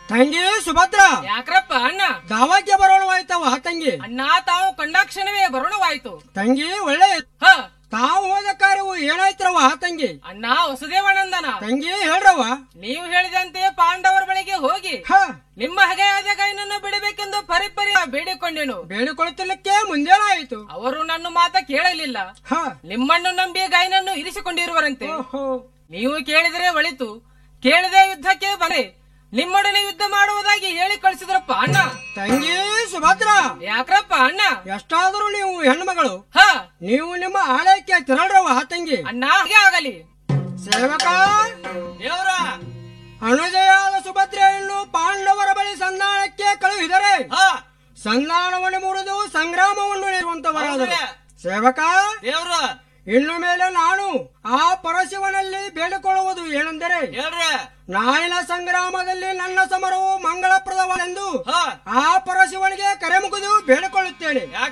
ತಂಗಿ ಸುಭದ್ರ, ಯಾಕ್ರಪ್ಪ ಅಣ್ಣ? ಗಾವಕ್ಕೆ ಬರೋಣವಾಯ್ತವ ತಂಗಿ. ಅಣ್ಣ ತಾವು ಕಂಡಾಕ್ಷಣವೇ ಬರೋಣವಾಯ್ತು. ತಂಗಿ ಒಳ್ಳೆ ಹ ತಾವು ಹೋದ ಕಾರ್ಯವು ಏನಾಯ್ತ್ರವ ತಂಗಿ? ಅಣ್ಣ ವಸುದೇವಾನಂದನ. ತಂಗಿ ಹೇಳ್ರವ. ನೀವು ಹೇಳಿದಂತೆ ಪಾಂಡವರ ಬಳಿಗೆ ಹೋಗಿ ಹ ನಿಮ್ಮ ಹಗೆಯಾದ ಗೈನನ್ನು ಬಿಡಬೇಕೆಂದು ಪರಿಪರಿ ಬೇಡಿಕೊಂಡೆನು. ಬೇಡಿಕೊಳ್ಳುತ್ತಿಲ್ಲಕ್ಕೆ ಮುಂದೇನಾಯಿತು? ಅವರು ನನ್ನ ಮಾತ ಕೇಳಲಿಲ್ಲ. ಹ ನಿಮ್ಮನ್ನು ನಂಬಿ ಗೈನನ್ನು ಇರಿಸಿಕೊಂಡಿರುವರಂತೆ. ಓಹೋ. ನೀವು ಕೇಳಿದರೆ ಒಳಿತು, ಕೇಳದೆ ಯುದ್ಧಕ್ಕೆ ಬರೆ ನಿಮ್ಮೊಡನೆ ಯುದ್ಧ ಮಾಡುವುದಾಗಿ ಹೇಳಿ ಕಳಿಸಿದ್ರಪ್ಪ ಅಣ್ಣ. ತಂಗಿ ಸುಭದ್ರ, ಯಾಕ್ರಪ್ಪ ಅಣ್ಣ? ಎಷ್ಟಾದರೂ ನೀವು ಹೆಣ್ಮಗಳು, ಹ ನೀವು ನಿಮ್ಮ ಆಲಯಕ್ಕೆ ತೆರಳ್ರವ ತಂಗಿ. ಅಣ್ಣ ಹಾಗೆ ಆಗಲಿ. ಸೇವಕ ದೇವರ ಅನುಜಯಾದ ಸುಭದ್ರೆಯನ್ನು ಪಾಂಡವರ ಬಳಿ ಸಂಧಾನಕ್ಕೆ ಕಳುಹಿದರೆ ಸಂಧಾನವನ್ನು ಮುರಿದು ಸಂಗ್ರಾಮವನ್ನು ನೀಡುವಂತವರಾದರು. ಸೇವಕ ದೇವ್ರ ಇನ್ನು ಮೇಲೆ ನಾನು ಆ ಪರಶಿವನಲ್ಲಿ ಬೇಡಿಕೊಳ್ಳುವುದು ಏನೆಂದರೆ, ಹೇಳ್ರಿ. ನಾಳಿನ ಸಂಗ್ರಾಮದಲ್ಲಿ ನನ್ನ ಸಮರವು ಮಂಗಳಪ್ರದವೆಂದು ಆ ಪರಶಿವನಿಗೆ ಕರೆ ಮುಗಿದು ಬೇಡಿಕೊಳ್ಳುತ್ತೇನೆ.